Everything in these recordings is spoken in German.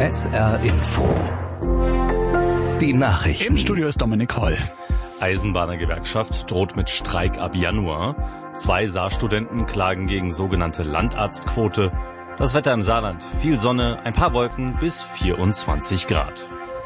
SR Info. Die Nachrichten. Im Studio ist Dominik Holl. Eisenbahnergewerkschaft droht mit Streik ab Januar. 2 Saarstudenten klagen gegen sogenannte Landarztquote. Das Wetter im Saarland: viel Sonne, ein paar Wolken bis 24 Grad.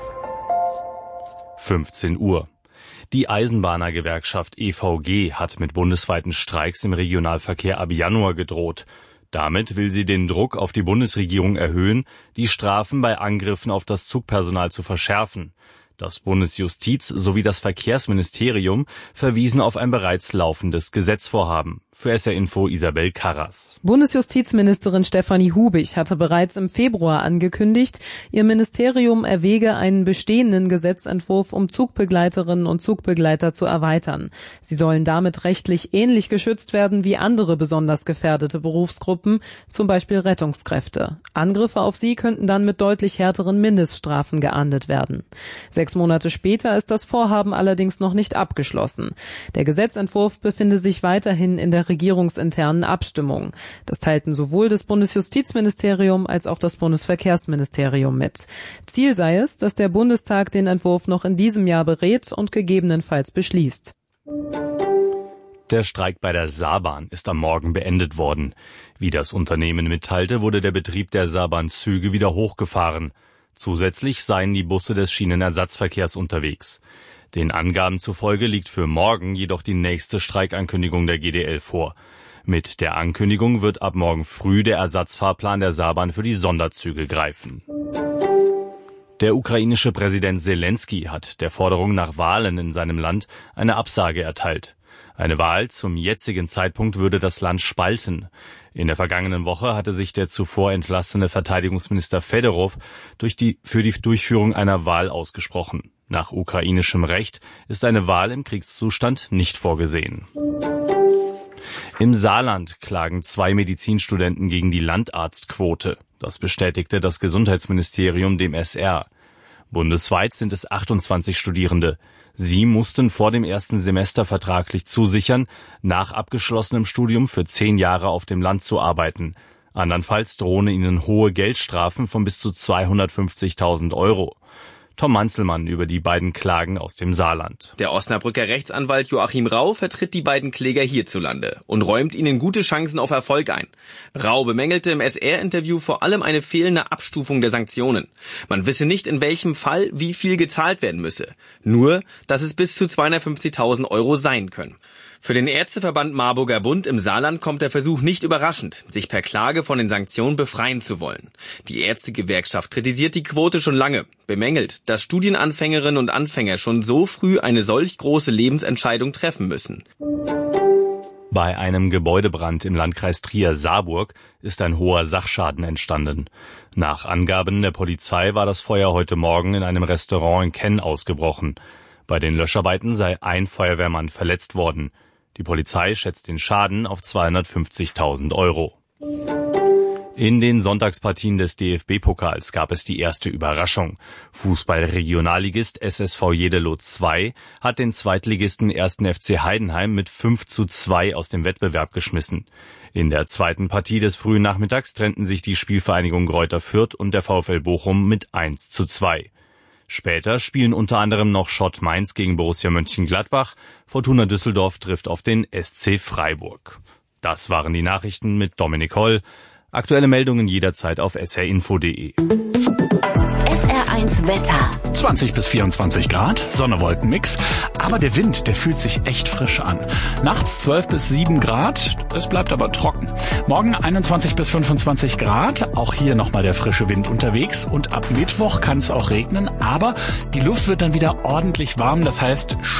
15 Uhr. Die Eisenbahnergewerkschaft EVG hat mit bundesweiten Streiks im Regionalverkehr ab Januar gedroht. Damit will sie den Druck auf die Bundesregierung erhöhen, die Strafen bei Angriffen auf das Zugpersonal zu verschärfen. Das Bundesjustiz sowie das Verkehrsministerium verwiesen auf ein bereits laufendes Gesetzvorhaben. Für SR Info Isabel Karras. Bundesjustizministerin Stefanie Hubich hatte bereits im Februar angekündigt, ihr Ministerium erwäge einen bestehenden Gesetzentwurf, um Zugbegleiterinnen und Zugbegleiter zu erweitern. Sie sollen damit rechtlich ähnlich geschützt werden wie andere besonders gefährdete Berufsgruppen, zum Beispiel Rettungskräfte. Angriffe auf sie könnten dann mit deutlich härteren Mindeststrafen geahndet werden. 6 Monate später ist das Vorhaben allerdings noch nicht abgeschlossen. Der Gesetzentwurf befinde sich weiterhin in der regierungsinternen Abstimmung. Das teilten sowohl das Bundesjustizministerium als auch das Bundesverkehrsministerium mit. Ziel sei es, dass der Bundestag den Entwurf noch in diesem Jahr berät und gegebenenfalls beschließt. Der Streik bei der Saarbahn ist am Morgen beendet worden. Wie das Unternehmen mitteilte, wurde der Betrieb der Saarbahn-Züge wieder hochgefahren. Zusätzlich seien die Busse des Schienenersatzverkehrs unterwegs. Den Angaben zufolge liegt für morgen jedoch die nächste Streikankündigung der GDL vor. Mit der Ankündigung wird ab morgen früh der Ersatzfahrplan der Saarbahn für die Sonderzüge greifen. Der ukrainische Präsident Selensky hat der Forderung nach Wahlen in seinem Land eine Absage erteilt. Eine Wahl zum jetzigen Zeitpunkt würde das Land spalten. In der vergangenen Woche hatte sich der zuvor entlassene Verteidigungsminister Fedorov für die Durchführung einer Wahl ausgesprochen. Nach ukrainischem Recht ist eine Wahl im Kriegszustand nicht vorgesehen. Im Saarland klagen 2 Medizinstudenten gegen die Landarztquote. Das bestätigte das Gesundheitsministerium dem SR. Bundesweit sind es 28 Studierende. Sie mussten vor dem ersten Semester vertraglich zusichern, nach abgeschlossenem Studium für 10 Jahre auf dem Land zu arbeiten. Andernfalls drohen ihnen hohe Geldstrafen von bis zu 250.000 Euro. Tom Manzelmann über die beiden Klagen aus dem Saarland. Der Osnabrücker Rechtsanwalt Joachim Rau vertritt die beiden Kläger hierzulande und räumt ihnen gute Chancen auf Erfolg ein. Rau bemängelte im SR-Interview vor allem eine fehlende Abstufung der Sanktionen. Man wisse nicht, in welchem Fall wie viel gezahlt werden müsse. Nur, dass es bis zu 250.000 Euro sein können. Für den Ärzteverband Marburger Bund im Saarland kommt der Versuch nicht überraschend, sich per Klage von den Sanktionen befreien zu wollen. Die Ärztegewerkschaft kritisiert die Quote schon lange, bemängelt, dass Studienanfängerinnen und Anfänger schon so früh eine solch große Lebensentscheidung treffen müssen. Bei einem Gebäudebrand im Landkreis Trier-Saarburg ist ein hoher Sachschaden entstanden. Nach Angaben der Polizei war das Feuer heute Morgen in einem Restaurant in Kenn ausgebrochen. Bei den Löscharbeiten sei ein Feuerwehrmann verletzt worden. Die Polizei schätzt den Schaden auf 250.000 Euro. In den Sonntagspartien des DFB-Pokals gab es die erste Überraschung. Fußball-Regionalligist SSV Jeddelo 2 hat den Zweitligisten 1. FC Heidenheim mit 5:2 aus dem Wettbewerb geschmissen. In der zweiten Partie des frühen Nachmittags trennten sich die Spielvereinigung Greuther Fürth und der VfL Bochum mit 1:2. Später spielen unter anderem noch Schott Mainz gegen Borussia Mönchengladbach. Fortuna Düsseldorf trifft auf den SC Freiburg. Das waren die Nachrichten mit Dominik Holl. Aktuelle Meldungen jederzeit auf srinfo.de. SR1 Wetter. 20 bis 24 Grad, Sonne-Wolken-Mix. Aber der Wind, der fühlt sich echt frisch an. Nachts 12 bis 7 Grad, es bleibt aber trocken. Morgen 21 bis 25 Grad, auch hier nochmal der frische Wind unterwegs. Und ab Mittwoch kann es auch regnen, aber die Luft wird dann wieder ordentlich warm, das heißt